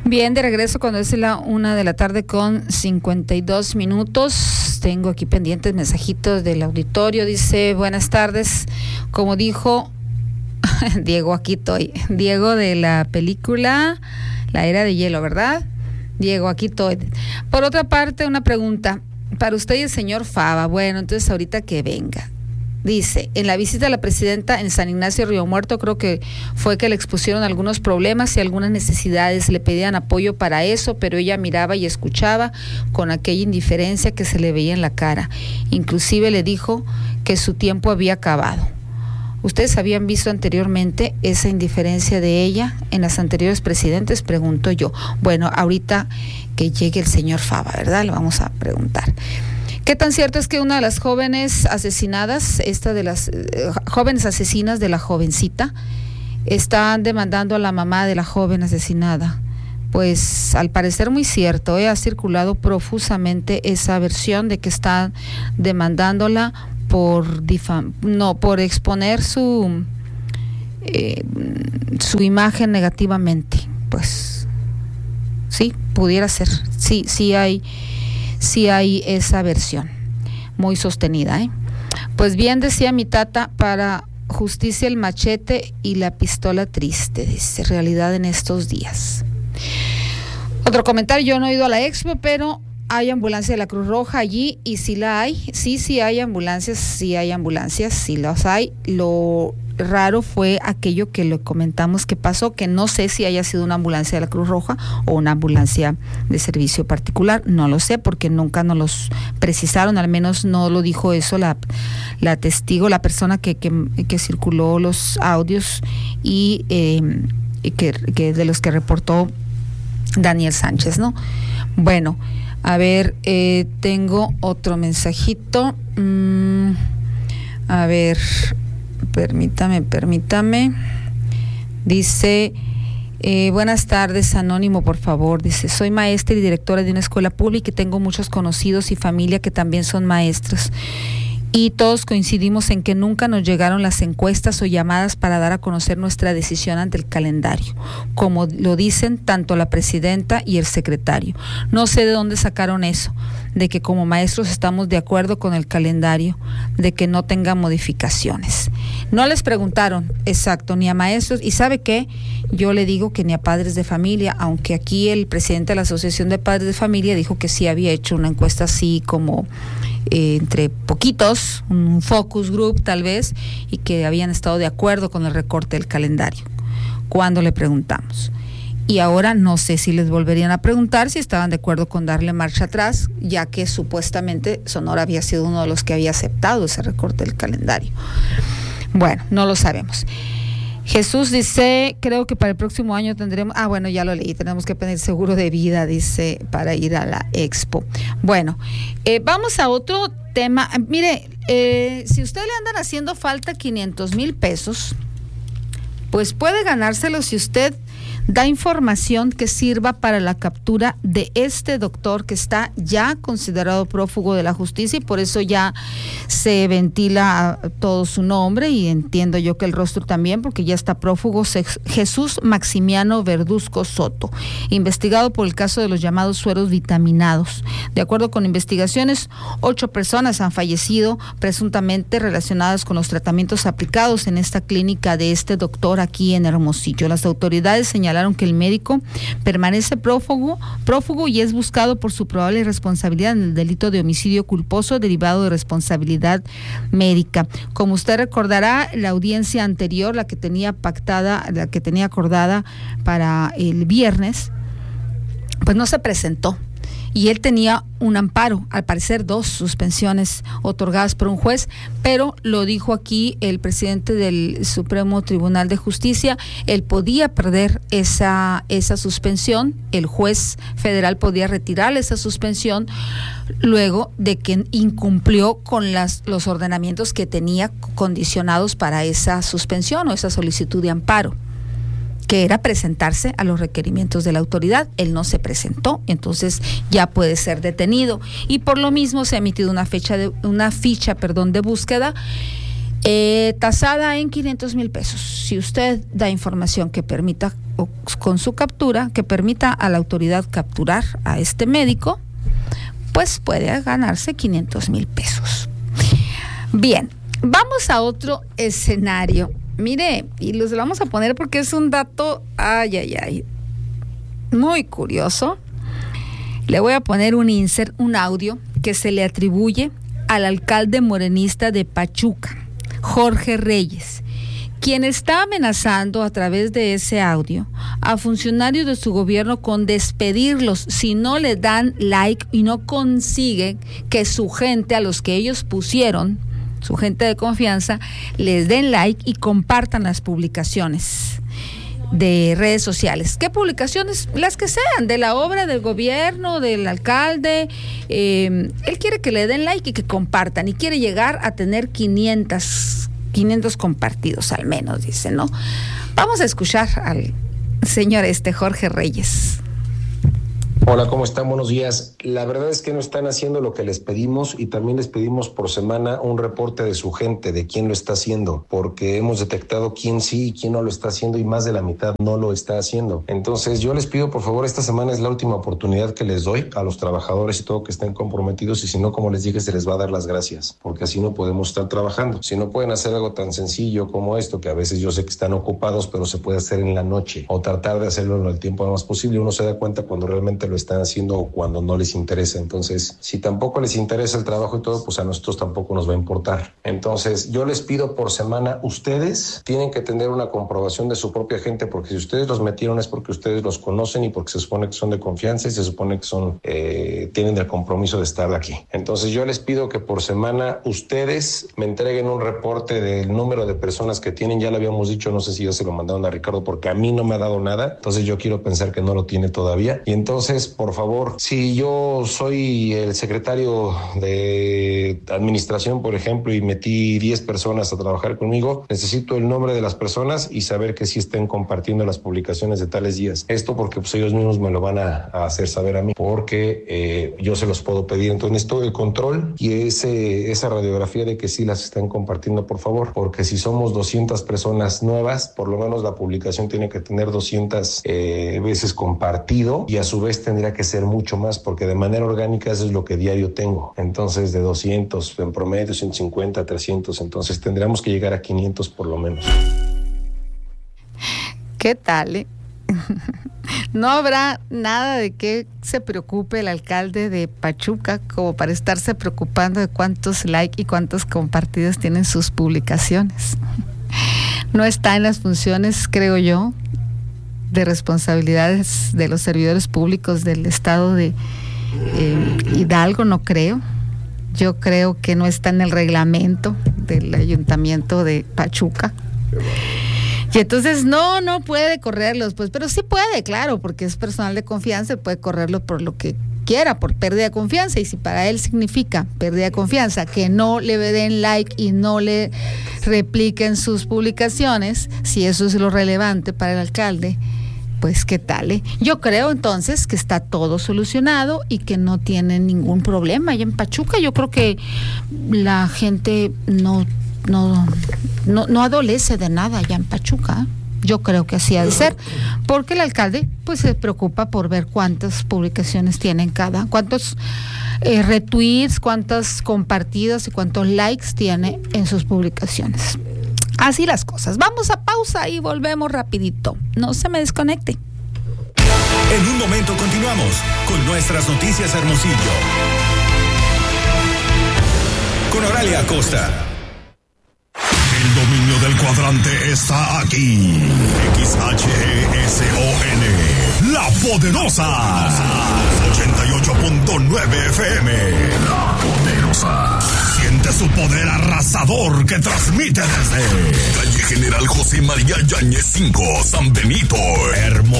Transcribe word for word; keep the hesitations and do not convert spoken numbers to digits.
Bien, de regreso cuando es la una de la tarde con cincuenta y dos minutos. Tengo aquí pendientes mensajitos del auditorio. Dice, buenas tardes. Como dijo Diego, aquí estoy. Diego de la película La Era de Hielo, ¿verdad? Diego, aquí estoy. Por otra parte, una pregunta para usted y el señor Fava. Bueno, entonces ahorita que venga. Dice, en la visita a la presidenta en San Ignacio Río Muerto, creo que fue que le expusieron algunos problemas y algunas necesidades, le pedían apoyo para eso, pero ella miraba y escuchaba con aquella indiferencia que se le veía en la cara. Inclusive le dijo que su tiempo había acabado. ¿Ustedes habían visto anteriormente esa indiferencia de ella en las anteriores presidentes? Pregunto yo. Bueno, ahorita que llegue el señor Fava, ¿verdad? Le vamos a preguntar. ¿Qué tan cierto es que una de las jóvenes asesinadas, esta de las eh, jóvenes asesinas de la jovencita, están demandando a la mamá de la joven asesinada? Pues al parecer muy cierto, ¿eh? Ha circulado profusamente esa versión de que están demandándola por difam no por exponer su eh, su imagen negativamente. Pues sí, pudiera ser. Sí, sí hay. Sí hay esa versión muy sostenida, ¿eh? Pues bien, decía mi tata, para justicia el machete y la pistola triste, dice, realidad en estos días. Otro comentario, yo no he ido a la expo, pero hay ambulancia de la Cruz Roja allí, y si la hay, sí, sí hay ambulancias, sí hay ambulancias, sí las hay. Lo raro fue aquello que le comentamos que pasó, que no sé si haya sido una ambulancia de la Cruz Roja o una ambulancia de servicio particular, no lo sé porque nunca nos los precisaron, al menos no lo dijo eso la, la testigo, la persona que, que, que circuló los audios y, eh, y que, que de los que reportó Daniel Sánchez, ¿no? Bueno, a ver, eh, tengo otro mensajito. Mm, a ver, permítame, permítame. Dice, eh, buenas tardes, anónimo, por favor. Dice, soy maestra y directora de una escuela pública y tengo muchos conocidos y familia que también son maestros. Y todos coincidimos en que nunca nos llegaron las encuestas o llamadas para dar a conocer nuestra decisión ante el calendario, como lo dicen tanto la presidenta y el secretario. No sé de dónde sacaron eso, de que como maestros estamos de acuerdo con el calendario, de que no tenga modificaciones. No les preguntaron, exacto, ni a maestros, y ¿sabe qué? Yo le digo que ni a padres de familia, aunque aquí el presidente de la Asociación de Padres de Familia dijo que sí había hecho una encuesta así como Eh, entre poquitos, un focus group tal vez, y que habían estado de acuerdo con el recorte del calendario cuando le preguntamos. Y ahora no sé si les volverían a preguntar si estaban de acuerdo con darle marcha atrás, ya que supuestamente Sonora había sido uno de los que había aceptado ese recorte del calendario. Bueno, no lo sabemos. Jesús dice, creo que para el próximo año tendremos, ah bueno, ya lo leí, tenemos que pedir seguro de vida, dice, para ir a la expo. Bueno, eh, vamos a otro tema. Mire, eh, si usted le andan haciendo falta quinientos mil pesos, pues puede ganárselo si usted da información que sirva para la captura de este doctor que está ya considerado prófugo de la justicia, y por eso ya se ventila todo su nombre, y entiendo yo que el rostro también, porque ya está prófugo. Jesús Maximiano Verduzco Soto, investigado por el caso de los llamados sueros vitaminados. De acuerdo con investigaciones, ocho personas han fallecido presuntamente relacionadas con los tratamientos aplicados en esta clínica de este doctor aquí en Hermosillo. Las autoridades señalaron que el médico permanece prófugo, prófugo y es buscado por su probable responsabilidad en el delito de homicidio culposo derivado de responsabilidad médica. Como usted recordará, la audiencia anterior, la que tenía pactada, la que tenía acordada para el viernes, pues no se presentó. Y él tenía un amparo, al parecer dos suspensiones otorgadas por un juez, pero lo dijo aquí el presidente del Supremo Tribunal de Justicia, él podía perder esa, esa suspensión, el juez federal podía retirarle esa suspensión luego de que incumplió con las, los ordenamientos que tenía condicionados para esa suspensión o esa solicitud de amparo, que era presentarse a los requerimientos de la autoridad. Él no se presentó, entonces ya puede ser detenido, y por lo mismo se ha emitido una fecha de una ficha, perdón, de búsqueda eh, tasada en quinientos mil pesos. Si usted da información que permita, o con su captura, que permita a la autoridad capturar a este médico, pues puede ganarse quinientos mil pesos. Bien, vamos a otro escenario. Mire, y los vamos a poner porque es un dato, ay, ay, ay, muy curioso. Le voy a poner un insert, un audio que se le atribuye al alcalde morenista de Pachuca, Jorge Reyes, quien está amenazando a través de ese audio a funcionarios de su gobierno con despedirlos si no le dan like y no consiguen que su gente, a los que ellos pusieron, su gente de confianza, les den like y compartan las publicaciones de redes sociales. ¿Qué publicaciones? Las que sean, de la obra del gobierno, del alcalde. Eh, él quiere que le den like y que compartan, y quiere llegar a tener quinientos, quinientos compartidos al menos, dice, ¿no? Vamos a escuchar al señor este Jorge Reyes. Hola, ¿cómo están? Buenos días. La verdad es que no están haciendo lo que les pedimos, y también les pedimos por semana un reporte de su gente, de quién lo está haciendo, porque hemos detectado quién sí y quién no lo está haciendo, y más de la mitad no lo está haciendo. Entonces yo les pido, por favor, esta semana es la última oportunidad que les doy a los trabajadores y todo, que estén comprometidos, y si no, como les dije, se les va a dar las gracias, porque así no podemos estar trabajando. Si no pueden hacer algo tan sencillo como esto, que a veces yo sé que están ocupados, pero se puede hacer en la noche, o tratar de hacerlo en el tiempo más posible. Uno se da cuenta cuando realmente lo están haciendo o cuando no les interesa. Entonces, si tampoco les interesa el trabajo y todo, pues a nosotros tampoco nos va a importar. Entonces, yo les pido por semana, ustedes tienen que tener una comprobación de su propia gente, porque si ustedes los metieron es porque ustedes los conocen y porque se supone que son de confianza y se supone que son eh, tienen el compromiso de estar aquí. Entonces, yo les pido que por semana ustedes me entreguen un reporte del número de personas que tienen. Ya lo habíamos dicho, no sé si ya se lo mandaron a Ricardo, porque a mí no me ha dado nada. Entonces, yo quiero pensar que no lo tiene todavía. Y entonces, por favor, si yo soy el secretario de administración, por ejemplo, y metí diez personas a trabajar conmigo, necesito el nombre de las personas y saber que sí estén compartiendo las publicaciones de tales días. Esto porque pues ellos mismos me lo van a, a hacer saber a mí, porque eh, yo se los puedo pedir. Entonces necesito el control y ese, esa radiografía de que sí las estén compartiendo, por favor, porque si somos doscientas personas nuevas, por lo menos la publicación tiene que tener doscientas eh, veces compartido, y a su vez tendría que ser mucho más, porque de manera orgánica eso es lo que diario tengo. Entonces, de doscientos en promedio, ciento cincuenta, trescientos, entonces tendríamos que llegar a quinientos por lo menos. ¿Qué tal? Eh? No habrá nada de qué se preocupe el alcalde de Pachuca como para estarse preocupando de cuántos likes y cuántos compartidos tienen sus publicaciones. No está en las funciones, creo yo, de responsabilidades de los servidores públicos del estado de eh, Hidalgo, no creo. Yo creo que no está en el reglamento del ayuntamiento de Pachuca. Y entonces no, no puede correrlos, pues, pero sí puede, claro, porque es personal de confianza, puede correrlo por lo que quiera, por pérdida de confianza. Y si para él significa pérdida de confianza que no le den like y no le repliquen sus publicaciones, si eso es lo relevante para el alcalde, pues qué tal, ¿eh? Yo creo entonces que está todo solucionado y que no tienen ningún problema allá en Pachuca. Yo creo que la gente no, no, no, no adolece de nada allá en Pachuca. Yo creo que así ha de ser, porque el alcalde pues se preocupa por ver cuántas publicaciones tienen cada, cuántos eh, retweets, cuántas compartidas y cuántos likes tiene en sus publicaciones. Así las cosas. Vamos a pausa y volvemos rapidito. No se me desconecte. En un momento continuamos con nuestras noticias Hermosillo. Con Oralia Acosta. El dominio del cuadrante está aquí. X H E S O N, La Poderosa. ochenta y ocho punto nueve F M. La Poderosa. Siente su poder arrasador que transmite desde calle General José María Yáñez cinco, San Benito, Hermosillo.